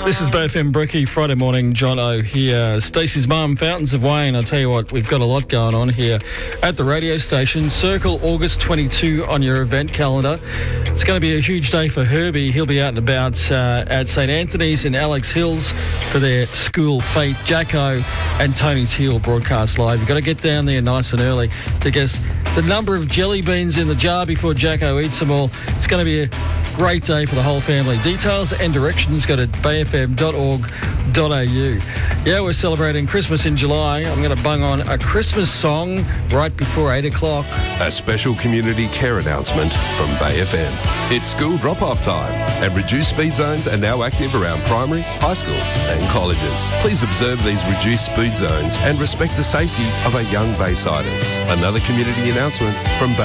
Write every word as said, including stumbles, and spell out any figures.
This is Bay F M Bricky, Friday morning, John O here. Stacey's mum, Fountains of Wayne. I'll tell you what, we've got a lot going on here at the radio station. Circle August twenty-second on your event calendar. It's going to be a huge day for Herbie. He'll be out and about uh, at St Anthony's in Alex Hills for their school fete. Jacko and Tony Teal broadcast live. You've got to get down there nice and early to guess the number of jelly beans in the jar before Jacko eats them all. It's going to be a great day for the whole family. Details and directions go to bay f m dot org dot a u. Yeah, we're celebrating Christmas in July. I'm going to bung on a Christmas song right before eight o'clock. A special community care announcement from Bay F M. It's school drop-off time, and reduced speed zones are now active around primary, high schools and colleges. Please observe these reduced speed zones and respect the safety of our young Baysiders. Another community announcement from Bay